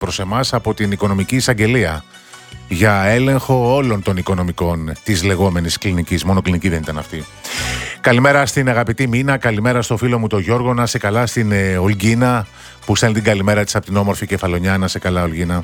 προς εμάς από την Οικονομική Εισαγγελία για έλεγχο όλων των οικονομικών της λεγόμενης κλινικής. Μόνο κλινική δεν ήταν αυτή. Καλημέρα στην αγαπητή Μίνα, καλημέρα στο φίλο μου τον Γιώργο, να σε καλά, στην Ολγίνα που στέλνει την καλημέρα της από την όμορφη Κεφαλονιά. Να σε καλά, Ολγίνα.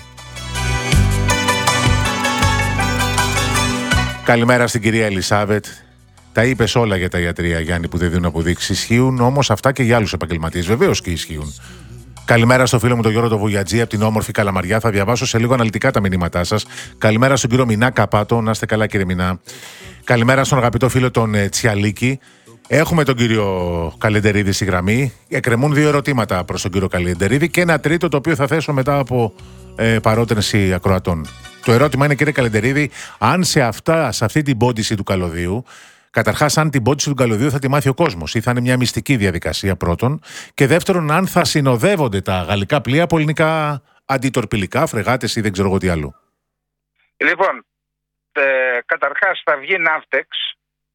Καλημέρα στην κυρία Ελισάβετ. Τα είπες όλα για τα ιατρεία, Γιάννη, που δεν δίνουν αποδείξεις. Ισχύουν όμως αυτά και για άλλους επαγγελματίες. Βεβαίως και ισχύουν. Καλημέρα στο φίλο μου τον Γιώργο τον Βουγιατζή από την όμορφη Καλαμαριά. Θα διαβάσω σε λίγο αναλυτικά τα μηνύματά σας. Καλημέρα στον κύριο Μινά Καπάτο. Να είστε καλά, κύριε Μινά. Καλημέρα στον αγαπητό φίλο τον Τσιαλίκη. Έχουμε τον κύριο Καλεντερίδη στη γραμμή. Εκκρεμούν 2 ερωτήματα προς τον κύριο Καλεντερίδη και ένα τρίτο το οποίο θα θέσω μετά από παρότρινση ακροατών. Το ερώτημα είναι, κύριε Καλεντερίδη, αν σε αυτή την πόντιση του καλωδίου. Καταρχάς, αν την πόντιση του καλωδίου θα τη μάθει ο κόσμος ή θα είναι μια μυστική διαδικασία πρώτον. Και δεύτερον, αν θα συνοδεύονται τα γαλλικά πλοία από ελληνικά αντιτορπιλικά, φρεγάτες ή δεν ξέρω εγώ τι άλλο. Λοιπόν, καταρχάς θα βγει Ναύτεξ.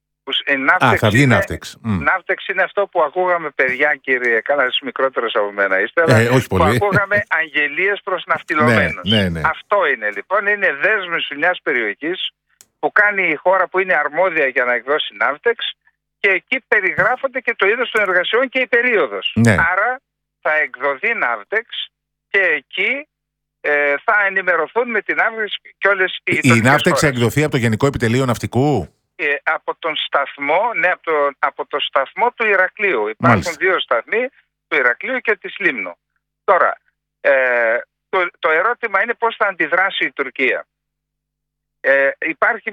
Θα βγει Ναύτεξ. Ναύτεξ είναι αυτό που ακούγαμε, παιδιά, κύριε, κάνατε μικρότερος από μένα είστε, αλλά όχι πολύ. Που ακούγαμε αγγελίες προς ναυτιλωμένους. Ναι. Αυτό είναι λοιπόν, είναι δέσμευση μιας περιοχής που κάνει η χώρα που είναι αρμόδια για να εκδώσει Ναύτεξ και εκεί περιγράφονται και το είδος των εργασιών και η περίοδος. Ναι. Άρα θα εκδοθεί Ναύτεξ και εκεί θα ενημερωθούν με την Ναύτεξ και όλες οι Η Ναύτεξ θα εκδοθεί από το Γενικό Επιτελείο Ναυτικού. Από τον σταθμό, από το σταθμό του Ηρακλείου. Υπάρχουν 2 σταθμοί, του Ηρακλείου και της Λίμνου. Τώρα, το ερώτημα είναι πώς θα αντιδράσει η Τουρκία. Υπάρχει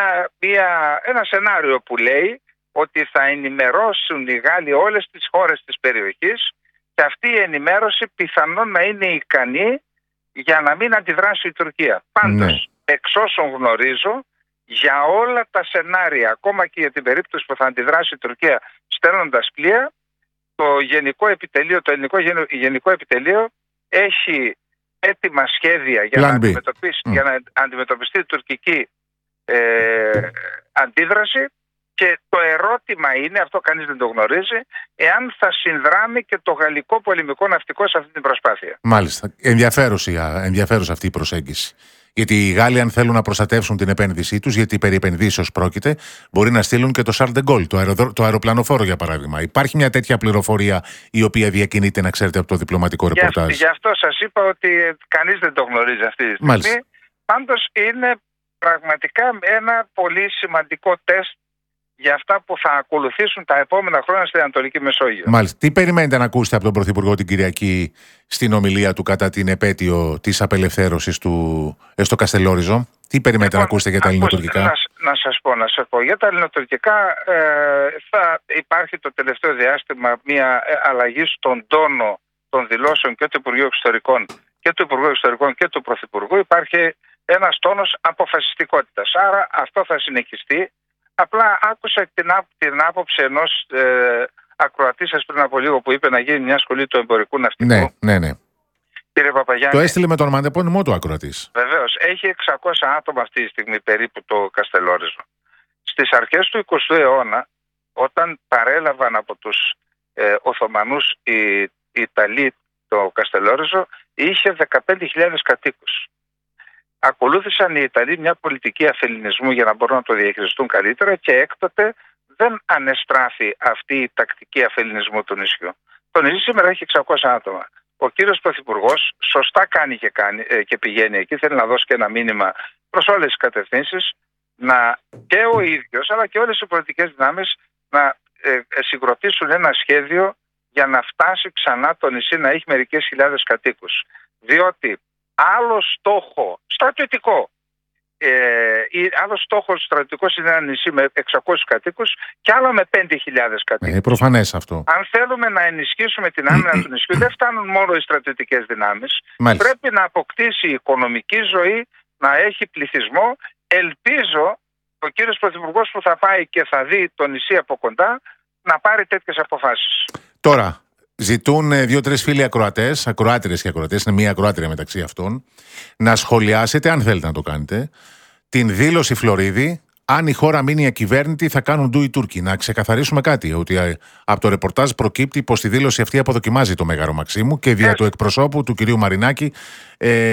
ένα σενάριο που λέει ότι θα ενημερώσουν οι Γάλλοι όλες τις χώρες της περιοχής και αυτή η ενημέρωση πιθανόν να είναι ικανή για να μην αντιδράσει η Τουρκία. Πάντως, εξ όσων γνωρίζω, για όλα τα σενάρια, ακόμα και για την περίπτωση που θα αντιδράσει η Τουρκία στέλνοντας πλοία, το ελληνικό Γενικό Επιτελείο έχει έτοιμα σχέδια για να αντιμετωπιστεί η τουρκική αντίδραση και το ερώτημα είναι, αυτό κανείς δεν το γνωρίζει, εάν θα συνδράμει και το γαλλικό πολεμικό ναυτικό σε αυτή την προσπάθεια. Μάλιστα. Ενδιαφέρουσα αυτή η προσέγγιση. Γιατί οι Γάλλοι, αν θέλουν να προστατεύσουν την επένδυσή τους, γιατί περί επενδύσεως πρόκειται, μπορεί να στείλουν και το Charles de Gaulle, το αεροπλανοφόρο για παράδειγμα. Υπάρχει μια τέτοια πληροφορία η οποία διακινείται, να ξέρετε, από το διπλωματικό ρεπορτάζ. Γι' αυτό σας είπα ότι κανείς δεν το γνωρίζει αυτή τη στιγμή. Πάντως είναι πραγματικά ένα πολύ σημαντικό τεστ για αυτά που θα ακολουθήσουν τα επόμενα χρόνια στην Ανατολική Μεσόγειο. Μάλιστα. Τι περιμένετε να ακούσετε από τον Πρωθυπουργό την Κυριακή στην ομιλία του κατά την επέτειο της απελευθέρωσης του στο Καστελόριζο? Τι περιμένετε να ακούσετε για τα ελληνοτουρκικά? Να σας πω. Για τα ελληνοτουρκικά θα υπάρχει το τελευταίο διάστημα μια αλλαγή στον τόνο των δηλώσεων και του Υπουργείου Εξωτερικών και του Πρωθυπουργού. Υπάρχει ένας τόνος αποφασιστικότητας. Άρα αυτό θα συνεχιστεί. Απλά άκουσα την άποψη ενός ακροατή σας πριν από λίγο που είπε να γίνει μια σχολή του εμπορικού ναυτικού. Ναι. Κύριε Παπαγιάννη. Το έστειλε με τον μαντεπώνυμό του ακροατής. Βεβαίως. Έχει 600 άτομα αυτή τη στιγμή περίπου το Καστελόριζο. Στις αρχές του 20ου αιώνα, όταν παρέλαβαν από τους Οθωμανούς οι Ιταλοί το Καστελόριζο, είχε 15.000 κατοίκους. Ακολούθησαν οι Ιταλοί μια πολιτική αφελληνισμού για να μπορούν να το διαχειριστούν καλύτερα και έκτοτε δεν ανεστράφει αυτή η τακτική αφελληνισμού του νησιού. Το νησί σήμερα έχει 600 άτομα. Ο κύριος Πρωθυπουργός σωστά κάνει και πηγαίνει εκεί, θέλει να δώσει και ένα μήνυμα προς όλες τις κατευθύνσεις, και ο ίδιος αλλά και όλες οι πολιτικές δυνάμεις να συγκροτήσουν ένα σχέδιο για να φτάσει ξανά το νησί να έχει μερικές χιλιάδες κατοίκους. Διότι άλλο στόχο στρατιωτικό άλλο στόχος στρατιωτικός είναι ένα νησί με 600 κατοίκους και άλλο με 5.000 κατοίκους. Είναι προφανές αυτό. Αν θέλουμε να ενισχύσουμε την άμυνα του νησιού, δεν φτάνουν μόνο οι στρατιωτικές δυνάμεις. Πρέπει να αποκτήσει η οικονομική ζωή, να έχει πληθυσμό. Ελπίζω ο κύριος Πρωθυπουργός που θα πάει και θα δει το νησί από κοντά να πάρει τέτοιες αποφάσεις. Τώρα, ζητούν 2-3 φίλοι ακροατές, ακροάτηρες και ακροατές, είναι μία ακροάτρια μεταξύ αυτών, να σχολιάσετε, αν θέλετε να το κάνετε, την δήλωση Φλωρίδη αν η χώρα μείνει ακυβέρνητη, θα κάνουν ντου οι Τούρκοι. Να ξεκαθαρίσουμε κάτι, ότι από το ρεπορτάζ προκύπτει πως τη δήλωση αυτή αποδοκιμάζει το Μέγαρο Μαξίμου και δια του εκπροσώπου του κυρίου Μαρινάκη